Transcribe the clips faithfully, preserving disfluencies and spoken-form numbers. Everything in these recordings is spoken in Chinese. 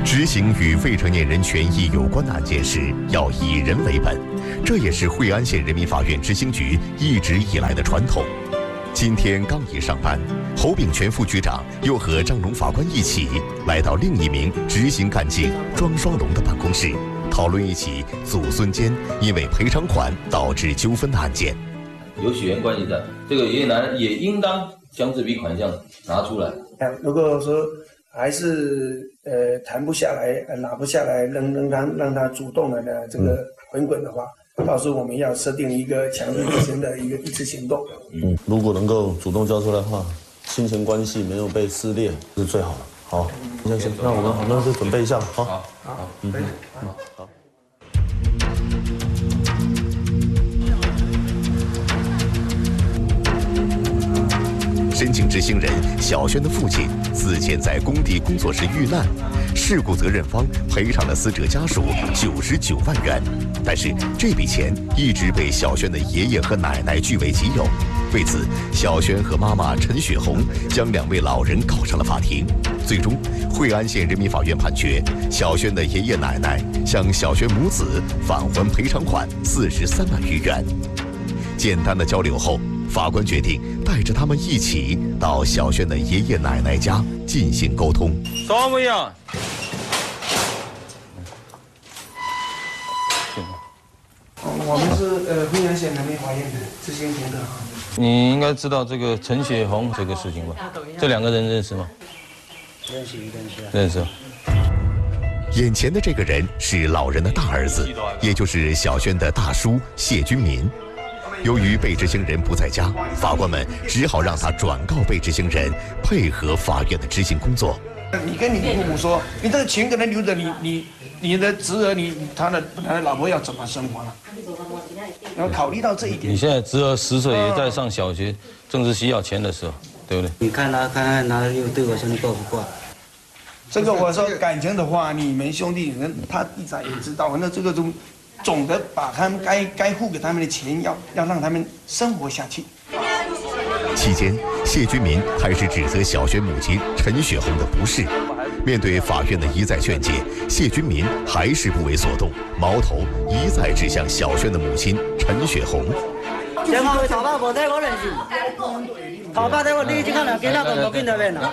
执行与未成年人权益有关的案件时，要以人为本，这也是惠安县人民法院执行局一直以来的传统。今天刚一上班，侯炳全副局长又和张荣法官一起来到另一名执行干警庄双龙的办公室，讨论一起祖孙间因为赔偿款导致纠纷的案件。 有血缘关系在，这个爷爷奶奶也应当将这笔款项拿出来。 如果说还是呃谈不下来，呃拿不下来，让让他让他主动的呢这个回滚的话，到时候我们要设定一个强制执行的一个一次行动。 嗯，如果能够主动交出来的话，亲情关系没有被撕裂是最好的。好，行行，那我们好，那就准备一下，好， 好，好，嗯，好，好。 申请执行人小轩的父亲自前在工地工作时遇难，事故责任方赔偿了死者家属九十九万元，但是这笔钱一直被小轩的爷爷和奶奶据为己有。为此，小轩和妈妈陈雪红将两位老人告上了法庭。最终，惠安县人民法院判决小轩的爷爷奶奶向小轩母子返还赔偿款四十三万余元。简单的交流后，法官决定带着他们一起到小轩的爷爷奶奶家进行沟通。 什么样？ 我们是呃惠安县人民法院的执行庭的。 你应该知道这个陈雪红这个事情吧？这两个人认识吗？ 认识，认识。 认识。 眼前的这个人是老人的大儿子，也就是小轩的大叔谢军民。由于被执行人不在家，法官们只好让他转告被执行人，配合法院的执行工作。 你跟你父母说，你这个钱给他留着，你你你的侄儿，你他的他的老婆要怎么生活呢？要考虑到这一点。 你现在侄儿十岁，也在上小学，正是需要钱的时候，对不对？ 你看他，看看他又对我兄弟够不够？ 这个我说感情的话，你们兄弟人他弟仔也知道，那这个总总的把他们该该付给他们的钱，要要让他们生活下去。 期间，谢军民开始指责小轩母亲陈雪红的不是。面对法院的一再劝解，谢军民还是不为所动，矛头一再指向小轩的母亲陈雪红。 电话头爸无在我认识，头爸在我你即刻来见他个无见到面啦。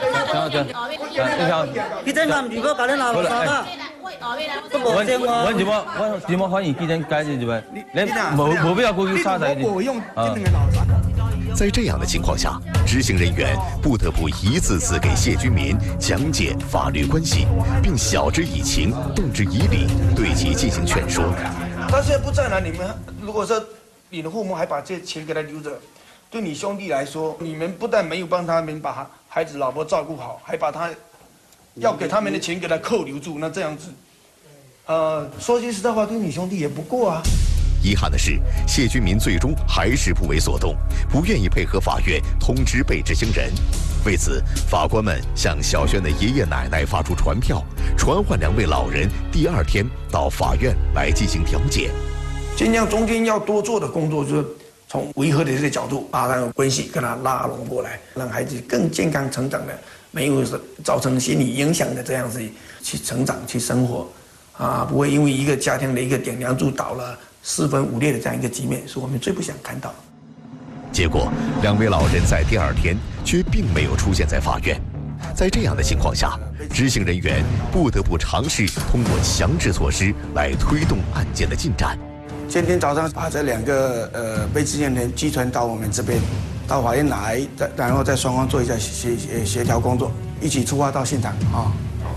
你真唔如果搞你老婆头爸。 我我怎么我怎么反而今天改的怎么？你冇冇必要过去杀仔的啊！ 在这样的情况下，执行人员不得不一次次给谢军民讲解法律关系，并晓之以情，动之以理，对其进行劝说。 他现在不在了，你们如果说你的父母还把这钱给他留着，对你兄弟来说，你们不但没有帮他们把孩子、老婆照顾好，还把他要给他们的钱给他扣留住，那这样子，呃，说句实在话，对你兄弟也不过啊。 遗憾的是，谢军民最终还是不为所动，不愿意配合法院通知被执行人。为此，法官们向小轩的爷爷奶奶发出传票，传唤两位老人第二天到法院来进行调解。 尽量中间要多做的工作，就是从维和的这个角度，把他的关系跟他拉拢过来，让孩子更健康成长的，没有造成心理影响的这样子去成长、去生活，啊，不会因为一个家庭的一个顶梁柱倒了。四分五裂的这样一个局面，是我们最不想看到。 结果，两位老人在第二天却并没有出现在法院。在这样的情况下，执行人员不得不尝试通过强制措施来推动案件的进展。 今天早上把这两个呃被执行人寄传到我们这边，到法院来，再然后再双方做一下协协协调工作，一起出发到现场啊。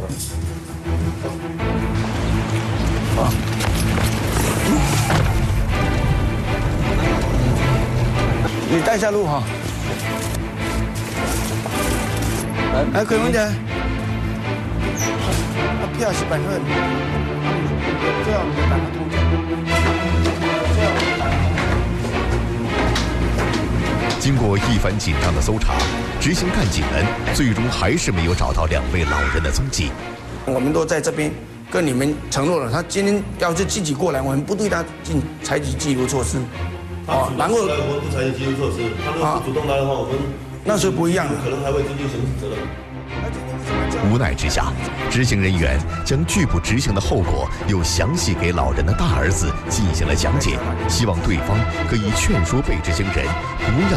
好。你带下路哈，来，开门点。他票是本分，这样就打得通。这样。 经过一番紧张的搜查，执行干警们最终还是没有找到两位老人的踪迹。 我们都在这边跟你们承诺了，他今天要是自己过来，我们不对他进采取拘留措施。 哦，然后我们不采取拘留措施，他如果不主动来的话，我们那是不一样的， 可能还会追究刑事责任。 那今天为什么？ 无奈之下，执行人员将拒不执行的后果又详细给老人的大儿子进行了讲解，希望对方可以劝说被执行人不要